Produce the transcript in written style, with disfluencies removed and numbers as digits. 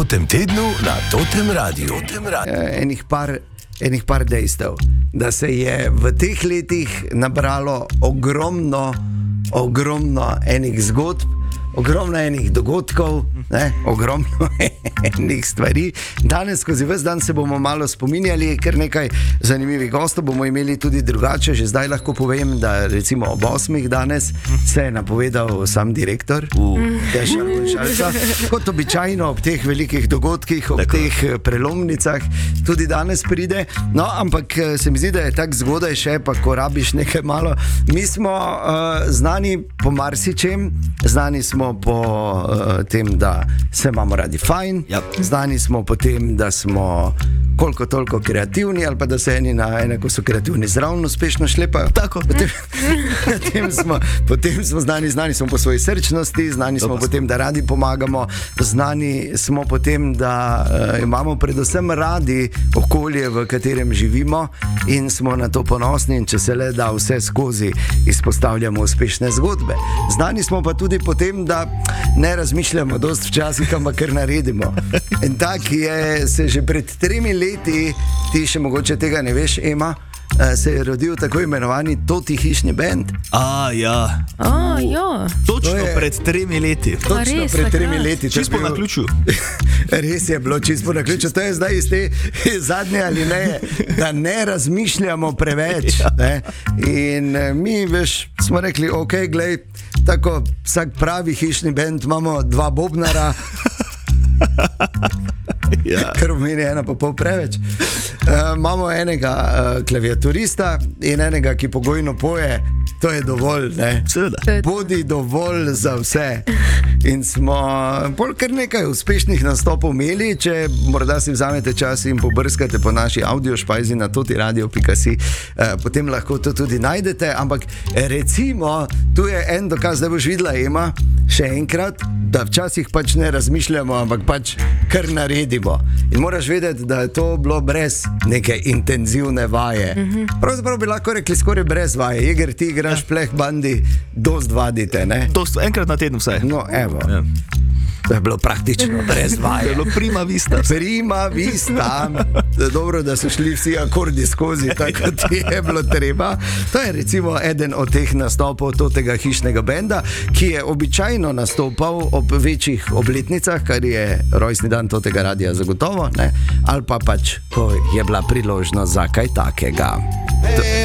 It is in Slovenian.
Totem tednu na Totem Radiu. Enih par dejstev, da se je v teh letih nabralo ogromno enih zgodb, ogromno enih dogodkov, ogromno enih stvari. Danes skozi ves dan se bomo malo spominjali, ker nekaj zanimivih gostov bomo imeli tudi drugače. Že zdaj lahko povem, da recimo ob 8. danes se je napovedal sam direktor Teša Bonšalca. Kot običajno ob teh velikih dogodkih, ob teh prelomnicah tudi danes pride. No, ampak se mi zdi, da je tako zgodaj še, pa ko rabiš nekaj malo. Mi smo znani po marsičem, znani smo po tem, da se imamo radi fajn, znani smo po tem, da smo koliko toliko kreativni, ali pa da se eni na enako so kreativni zraven uspešno šlepajo. Tako. Potem smo znani smo po svoji srčnosti, znani smo po tem, da radi pomagamo, znani smo po tem, da imamo predvsem radi okolje, v katerem živimo, in smo na to ponosni, in če se le da, vse skozi izpostavljamo uspešne zgodbe. Znani smo pa tudi po tem, da ne razmišljamo dosti včasih, ampak kar naredimo. In tak je se že pred 3 leti, ti še mogoče tega ne veš, Ema, se je rodil tako imenovani Toti hišni bend. Ja. Točno pred 3 leti. Točno pred 3 leti. Čisto na ključu. Res je bilo čisto na ključu. To je zdaj iz te zadnje alineje, da ne razmišljamo preveč. Ne? In mi, veš, smo rekli, ok, glej, tako vsak pravi hišni bend imamo 2 bobnara, kar pomeni 1,5 preveč. Imamo enega klaviaturista in enega, ki pogojno poje. To je dovolj, ne? Bodi dovolj za vse. In smo bolj kar nekaj uspešnih nastopov imeli. Če morda si vzamete čas in pobrskate po naši audio špajzi na totiradio.si, potem lahko to tudi najdete. Ampak recimo, tu je en dokaz, da boš videla, Ema, še enkrat, da včasih pač ne razmišljamo, ampak pač kar naredimo. In moraš vedeti, da je to bilo brez neke intenzivne vaje. Pravzaprav bi lahko rekli skoraj brez vaje. Jeger, ti igraš pleh bandi, dost vadite, ne? Enkrat na teden vsaj. No, evo. Ja. To je bilo praktično brez vaje. To je bilo prima vista. Prima vista. Dobro, da so šli vsi akordi skozi, tako ti je bilo treba. To je recimo eden od teh nastopov tega hišnega benda, ki je običajno nastopal ob večjih obletnicah, kar je rojstni dan tega radia zagotovo, ne? Ali pa pač, ko je bila priložnost za kaj takega.